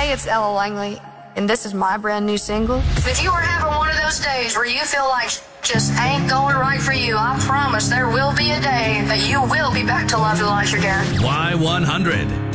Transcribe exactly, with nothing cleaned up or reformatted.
Hey, it's Ella Langley, and this is my brand new single. If you are having one of those days where you feel like just ain't going right for you, I promise there will be a day that you will be back to love your life again. Y one hundred.